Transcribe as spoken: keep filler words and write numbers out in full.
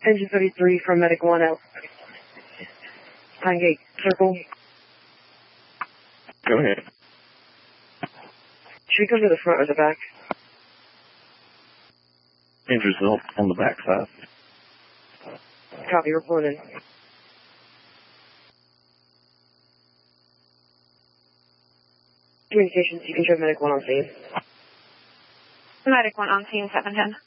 Engine thirty-three from Medic one out. Pine Gate, circle. Go ahead. Should we come to the front or the back? Injured yourself on the back side. Copy, reported. Communications, you can show Medic one on scene. Medic one on scene, seven ten.